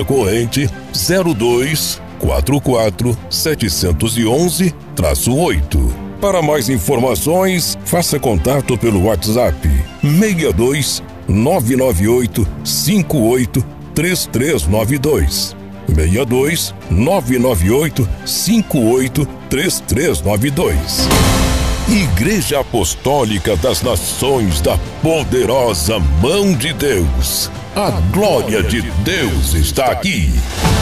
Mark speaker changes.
Speaker 1: conta corrente 0244 711-8. Para mais informações, faça contato pelo WhatsApp 62 998 58 3392. 62 998 58 3392. Igreja Apostólica das Nações da Poderosa Mão de Deus. A glória de Deus está aqui.